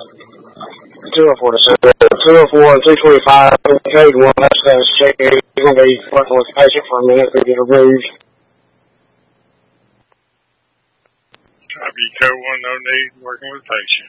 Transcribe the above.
204 to 204 and 225. Code 1, that's check. He's going to be working with the patient for a minute to get removed. Copy, code 1, no need, working with patient.